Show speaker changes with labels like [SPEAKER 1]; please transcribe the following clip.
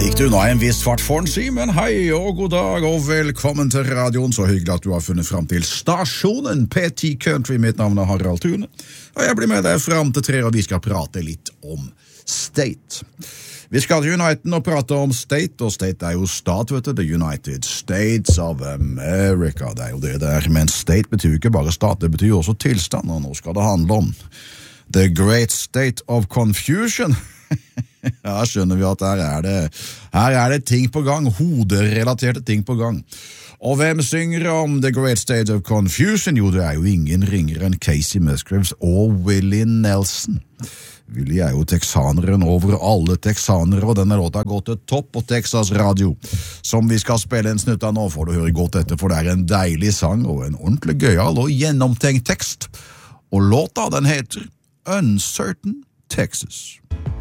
[SPEAKER 1] Gikk du nå en viss fart for en si, men hei og god dag og velkommen til radioen. Så hyggelig at du har funnet frem til stasjonen PT Country. Mitt navn er Harald Thune, og jeg blir med deg frem til 3, og vi skal prate litt om State. Vi skal til Uniten og prate om State, og State er jo stat, vet du, The United States of America. Det er jo det der, men State betyr jo ikke bare stat, det betyr jo også tilstand, og nå skal det handle om The Great State of Confusion. Ja, skjønner vi at her er det ting på gang, hoderelaterte ting på gang. Og hvem synger om The Great State of Confusion? Jo, det er jo ingen ringere enn Casey Musgraves og Willie Nelson. Willie er jo texaneren over alle texanere, og denne låta går til topp på Texas Radio. Som vi skal spille en snutt av nå, får du høre godt etter, for det er en deilig sang og en ordentlig gøyal og gjennomtenkt tekst. Og låta, den heter Uncertain Texas.